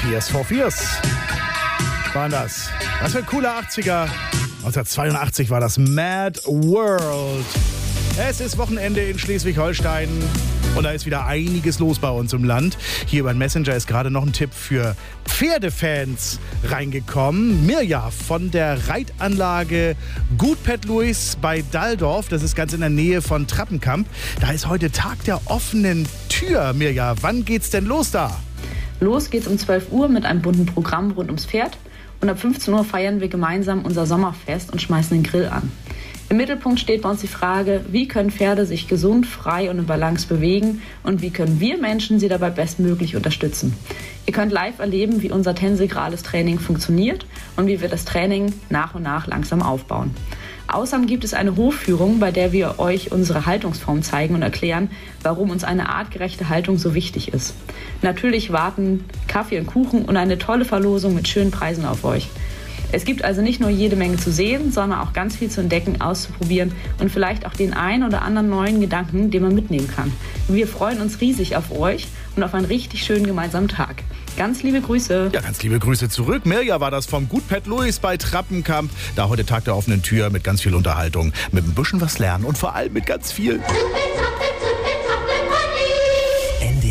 Tears for Fears waren das. Was für ein cooler 80er. 1982 war das Mad World. Es ist Wochenende in Schleswig-Holstein und da ist wieder einiges los bei uns im Land. Hier über den Messenger ist gerade noch ein Tipp für Pferdefans reingekommen. Mirja von der Reitanlage Gut Pet Louis bei Dalldorf, das ist ganz in der Nähe von Trappenkamp. Da ist heute Tag der offenen Tür. Mirja, wann geht's denn los da? Los geht's um 12 Uhr mit einem bunten Programm rund ums Pferd. Und ab 15 Uhr feiern wir gemeinsam unser Sommerfest und schmeißen den Grill an. Im Mittelpunkt steht bei uns die Frage, wie können Pferde sich gesund, frei und in Balance bewegen und wie können wir Menschen sie dabei bestmöglich unterstützen. Ihr könnt live erleben, wie unser tensegrales Training funktioniert und wie wir das Training nach und nach langsam aufbauen. Außerdem gibt es eine Hofführung, bei der wir euch unsere Haltungsform zeigen und erklären, warum uns eine artgerechte Haltung so wichtig ist. Natürlich warten Kaffee und Kuchen und eine tolle Verlosung mit schönen Preisen auf euch. Es gibt also nicht nur jede Menge zu sehen, sondern auch ganz viel zu entdecken, auszuprobieren und vielleicht auch den einen oder anderen neuen Gedanken, den man mitnehmen kann. Wir freuen uns riesig auf euch und auf einen richtig schönen gemeinsamen Tag. Ganz liebe Grüße. Ja, ganz liebe Grüße zurück. Mirja war das vom Gut Pet Louis bei Trappenkamp. Da heute Tag der offenen Tür mit ganz viel Unterhaltung, mit ein bisschen was lernen und vor allem mit ganz viel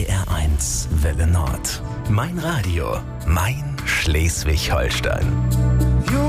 NDR1 Welle Nord. Mein Radio, mein Schleswig-Holstein.